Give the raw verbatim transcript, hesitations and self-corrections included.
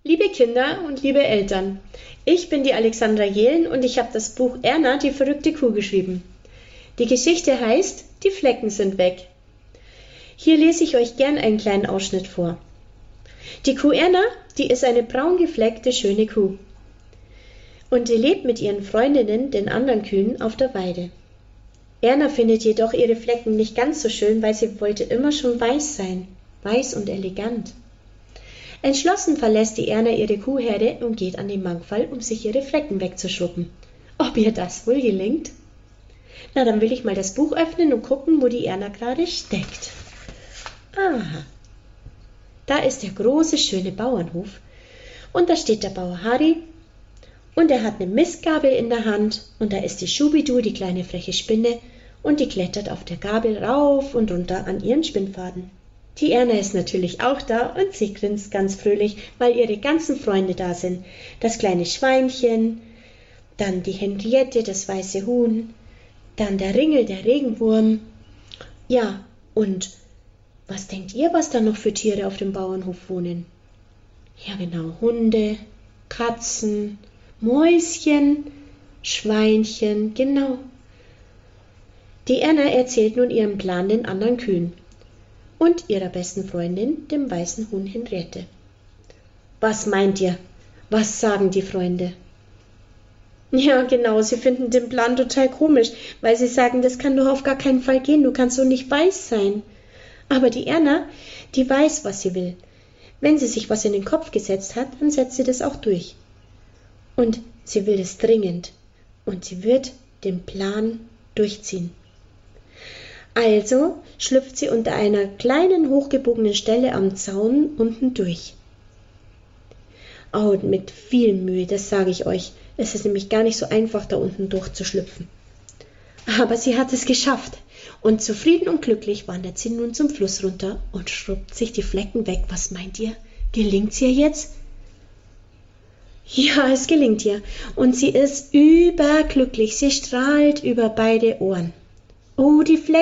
Liebe Kinder und liebe Eltern, ich bin die Alexandra Jehlen und ich habe das Buch Erna, die verrückte Kuh geschrieben. Die Geschichte heißt Die Flecken sind weg. Hier lese ich euch gern einen kleinen Ausschnitt vor. Die Kuh Erna, die ist eine braun gefleckte, schöne Kuh. Und die lebt mit ihren Freundinnen, den anderen Kühen, auf der Weide. Erna findet jedoch ihre Flecken nicht ganz so schön, weil sie wollte immer schon weiß sein, weiß und elegant. Entschlossen verlässt die Erna ihre Kuhherde und geht an den Mangfall, um sich ihre Flecken wegzuschuppen. Ob ihr das wohl gelingt? Na, dann will ich mal das Buch öffnen und gucken, wo die Erna gerade steckt. Aha, da ist der große, schöne Bauernhof und da steht der Bauer Harry und er hat eine Mistgabel in der Hand und da ist die Schubidu, die kleine freche Spinne, und die klettert auf der Gabel rauf und runter an ihren Spinnfaden. Die Erna ist natürlich auch da und sie grinst ganz fröhlich, weil ihre ganzen Freunde da sind. Das kleine Schweinchen, dann die Henriette, das weiße Huhn, dann der Ringel, der Regenwurm. Ja, und was denkt ihr, was da noch für Tiere auf dem Bauernhof wohnen? Ja genau, Hunde, Katzen, Mäuschen, Schweinchen, genau. Die Erna erzählt nun ihren Plan den anderen Kühen und ihrer besten Freundin, dem weißen Huhn Henriette. Was meint ihr? Was sagen die Freunde? Ja, genau, sie finden den Plan total komisch, weil sie sagen, das kann doch auf gar keinen Fall gehen, du kannst doch nicht weiß sein. Aber die Erna, die weiß, was sie will. Wenn sie sich was in den Kopf gesetzt hat, dann setzt sie das auch durch. Und sie will es dringend. Und sie wird den Plan durchziehen. Also schlüpft sie unter einer kleinen, hochgebogenen Stelle am Zaun unten durch. Oh, und mit viel Mühe, das sage ich euch. Es ist nämlich gar nicht so einfach, da unten durchzuschlüpfen. Aber sie hat es geschafft. Und zufrieden und glücklich wandert sie nun zum Fluss runter und schrubbt sich die Flecken weg. Was meint ihr? Gelingt's ihr jetzt? Ja, es gelingt ihr. Und sie ist überglücklich. Sie strahlt über beide Ohren. Oh, die Flecken.